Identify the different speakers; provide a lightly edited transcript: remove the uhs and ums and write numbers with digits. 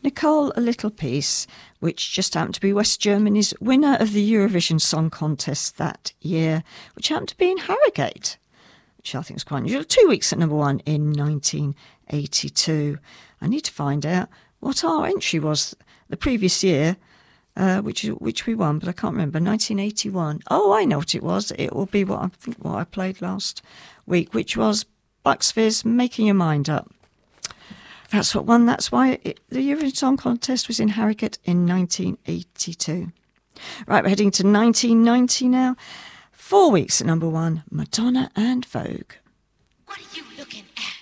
Speaker 1: Nicole A Little Piece, which just happened to be West Germany's winner of the Eurovision Song Contest that year, which happened to be in Harrogate, which I think is quite unusual. 2 weeks at number one in 1982. I need to find out what our entry was the previous year, which we won, but I can't remember. 1981. Oh, I know what it was. It will be what I played last week, which was Bucks Fizz, Making Your Mind Up. That's what won. That's why the Eurovision Song Contest was in Harrogate in 1982. Right, we're heading to 1990 now. 4 weeks at number one, Madonna and Vogue.
Speaker 2: What are you looking at?